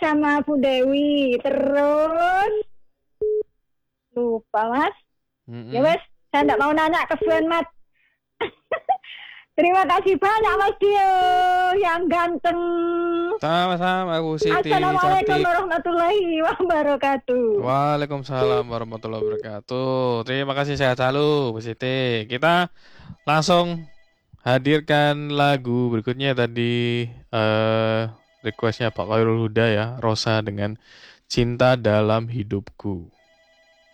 sama Bu Dewi. Terus lupa Mas. Ya wes, saya enggak mau nanya ke Sven Mat. Terima kasih banyak Mas Dio yang ganteng. Sama-sama Bu Siti Assalamualaikum cantik. warahmatullahi wabarakatuh. Waalaikumsalam warahmatullahi wabarakatuh. Terima kasih, sehat selalu Bu Siti. Kita langsung hadirkan lagu berikutnya tadi, requestnya Pak Khairul Huda ya, Rosa dengan Cinta Dalam Hidupku.